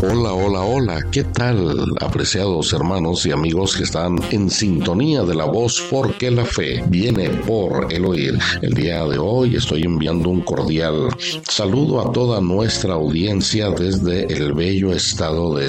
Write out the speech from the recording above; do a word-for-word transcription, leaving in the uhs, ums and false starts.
Hola, hola, hola, ¿qué tal, apreciados hermanos y amigos que están en sintonía de la voz? Porque la fe viene por el oír. El día de hoy estoy enviando un cordial saludo a toda nuestra audiencia desde el bello estado de